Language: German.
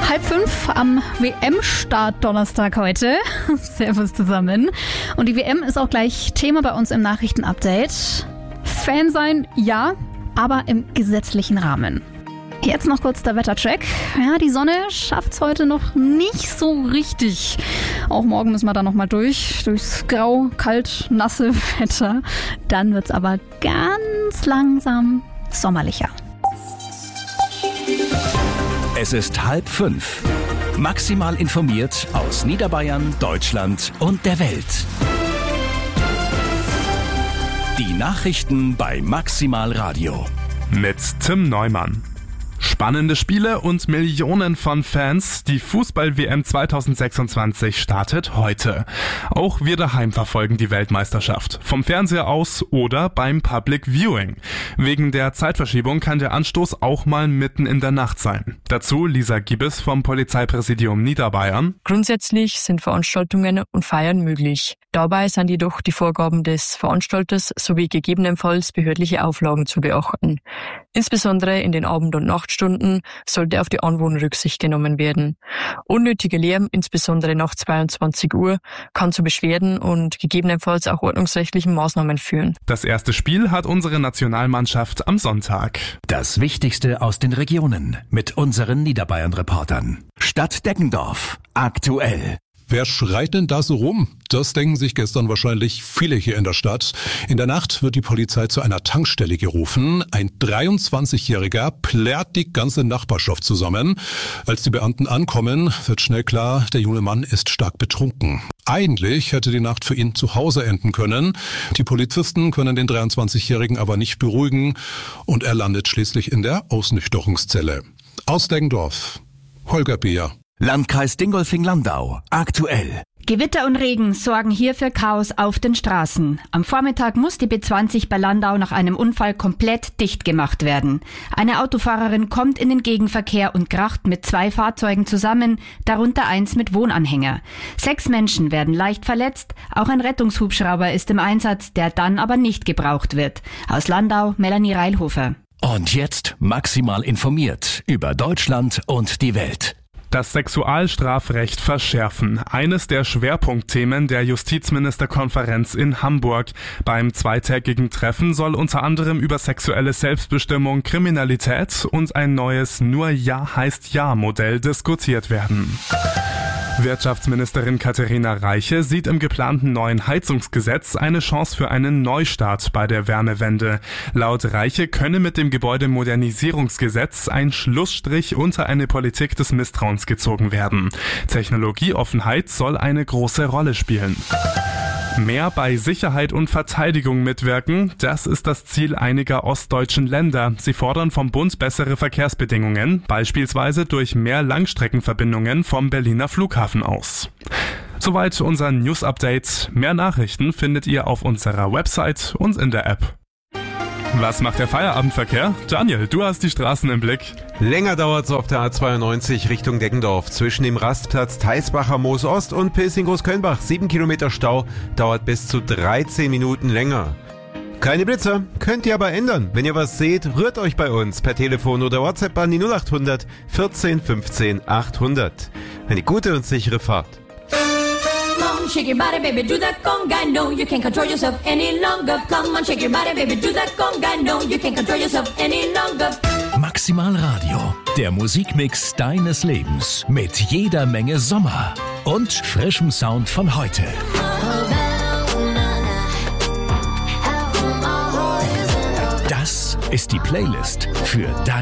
4:30 am WM-Start Donnerstag heute. Servus zusammen. Und die WM ist auch gleich Thema bei uns im Nachrichtenupdate. Fan sein, ja, aber im gesetzlichen Rahmen. Jetzt noch kurz der Wettercheck. Ja, die Sonne schafft's heute noch nicht so richtig. Auch morgen müssen wir da nochmal durchs grau, kalt, nasse Wetter. Dann wird's aber ganz langsam sommerlicher. Es ist 4:30. Maximal informiert aus Niederbayern, Deutschland und der Welt. Die Nachrichten bei Maximal Radio. Mit Tim Neumann. Spannende Spiele und Millionen von Fans. Die Fußball-WM 2026 startet heute. Auch wir daheim verfolgen die Weltmeisterschaft. Vom Fernseher aus oder beim Public Viewing. Wegen der Zeitverschiebung kann der Anstoß auch mal mitten in der Nacht sein. Dazu Lisa Giebes vom Polizeipräsidium Niederbayern. Grundsätzlich sind Veranstaltungen und Feiern möglich. Dabei sind jedoch die Vorgaben des Veranstalters sowie gegebenenfalls behördliche Auflagen zu beachten. Insbesondere in den Abend- und Nachtstunden sollte auf die Anwohner Rücksicht genommen werden. Unnötiger Lärm, insbesondere nach 22 Uhr, kann zu Beschwerden und gegebenenfalls auch ordnungsrechtlichen Maßnahmen führen. Das erste Spiel hat unsere Nationalmannschaft am Sonntag. Das Wichtigste aus den Regionen mit unseren Niederbayern-Reportern. Stadt Deggendorf. Aktuell. Wer schreit denn da so rum? Das denken sich gestern wahrscheinlich viele hier in der Stadt. In der Nacht wird die Polizei zu einer Tankstelle gerufen. Ein 23-Jähriger plärrt die ganze Nachbarschaft zusammen. Als die Beamten ankommen, wird schnell klar, der junge Mann ist stark betrunken. Eigentlich hätte die Nacht für ihn zu Hause enden können. Die Polizisten können den 23-Jährigen aber nicht beruhigen und er landet schließlich in der Ausnüchterungszelle. Aus Deggendorf, Holger Beer. Landkreis Dingolfing-Landau. Aktuell. Gewitter und Regen sorgen hier für Chaos auf den Straßen. Am Vormittag muss die B20 bei Landau nach einem Unfall komplett dicht gemacht werden. Eine Autofahrerin kommt in den Gegenverkehr und kracht mit 2 Fahrzeugen zusammen, darunter eins mit Wohnanhänger. 6 Menschen werden leicht verletzt, auch ein Rettungshubschrauber ist im Einsatz, der dann aber nicht gebraucht wird. Aus Landau, Melanie Reilhofer. Und jetzt maximal informiert über Deutschland und die Welt. Das Sexualstrafrecht verschärfen. Eines der Schwerpunktthemen der Justizministerkonferenz in Hamburg. Beim zweitägigen Treffen soll unter anderem über sexuelle Selbstbestimmung, Kriminalität und ein neues Nur Ja heißt Ja-Modell diskutiert werden. Wirtschaftsministerin Katharina Reiche sieht im geplanten neuen Heizungsgesetz eine Chance für einen Neustart bei der Wärmewende. Laut Reiche könne mit dem Gebäudemodernisierungsgesetz ein Schlussstrich unter eine Politik des Misstrauens gezogen werden. Technologieoffenheit soll eine große Rolle spielen. Mehr bei Sicherheit und Verteidigung mitwirken, das ist das Ziel einiger ostdeutschen Länder. Sie fordern vom Bund bessere Verkehrsbedingungen, beispielsweise durch mehr Langstreckenverbindungen vom Berliner Flughafen aus. Soweit unser News-Update. Mehr Nachrichten findet ihr auf unserer Website und in der App. Was macht der Feierabendverkehr? Daniel, du hast die Straßen im Blick. Länger dauert's auf der A92 Richtung Deggendorf. Zwischen dem Rastplatz Theisbacher Moos Ost und Pilsing-Großkölnbach 7 Kilometer Stau, dauert bis zu 13 Minuten länger. Keine Blitzer, könnt ihr aber ändern. Wenn ihr was seht, rührt euch bei uns per Telefon oder WhatsApp an die 0800 14 15 800. Eine gute und sichere Fahrt. Shake your body, baby, do that conga. No, you can't control yourself any longer. Come on, shake your body, baby, do that conga. No, you can't control yourself any longer. Maximal Radio, der Musikmix deines Lebens mit jeder Menge Sommer und frischem Sound von heute. Das ist die Playlist für dein